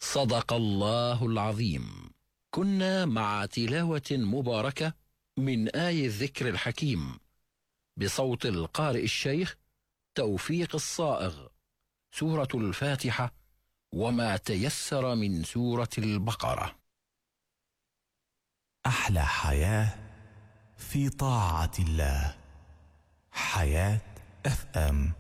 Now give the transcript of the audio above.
صدق الله العظيم. كنا مع تلاوة مباركة من آي الذكر الحكيم بصوت القارئ الشيخ توفيق الصائغ، سورة الفاتحة وما تيسر من سورة البقرة. أحلى حياة في طاعة الله. حياة FM.